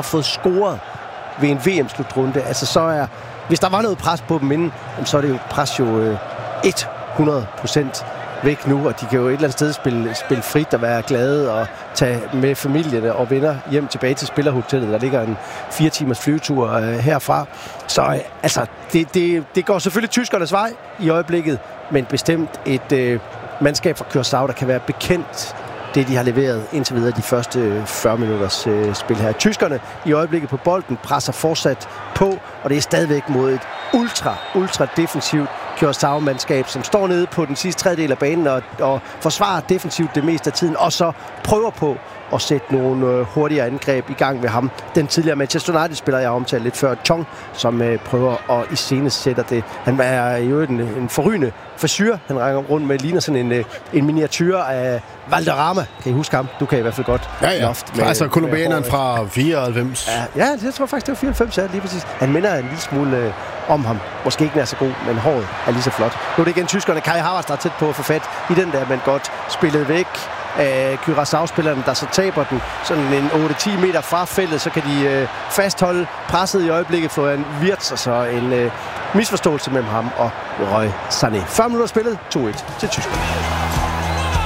fået scoret ved en VM-slutrunde. Altså så er, hvis der var noget pres på dem inden, så er det jo pres jo 100% væk nu, og de kan jo et eller andet sted spille frit og være glade og tage med familierne og venner hjem tilbage til spillerhotellet. Der ligger en 4 timers flyvetur herfra. Så altså, det går selvfølgelig tyskernes vej i øjeblikket, men bestemt et mandskab fra Curaçao, der kan være bekendt det, de har leveret indtil videre de første 40 minutters spil her. Tyskerne i øjeblikket på bolden presser fortsat på, og det er stadigvæk mod et ultra defensivt Curaçao-mandskab, som står nede på den sidste tredjedel af banen og forsvarer defensivt det meste af tiden, og så prøver på at sætte nogle hurtigere angreb i gang ved ham. Den tidligere Manchester United-spiller, jeg omtalte lidt før, Chong, som prøver at iscenesætte det. Han er jo en forrygende frisyr. Han rækker rundt med, ligner sådan en miniatyr af Valderrama. Kan I huske ham? Du kan i hvert fald godt. Ja. Altså kolumbianeren fra 94. Ja, det tror jeg faktisk, det var 94, ja, lige præcis. Han minder en lille smule om ham. Måske ikke er så god, men håret er lige så flot. Nu er det igen tyskerne. Kai Havertz, der er tæt på at få fat i den der, men godt spillet væk af Curaçao-spillerne, der så taber den sådan en 8-10 meter fra feltet, så kan de fastholde presset i øjeblikket for en Wirtz, og så en misforståelse mellem ham og Leroy Sané. 40 minutter spillet, 2-1 til tyskerne.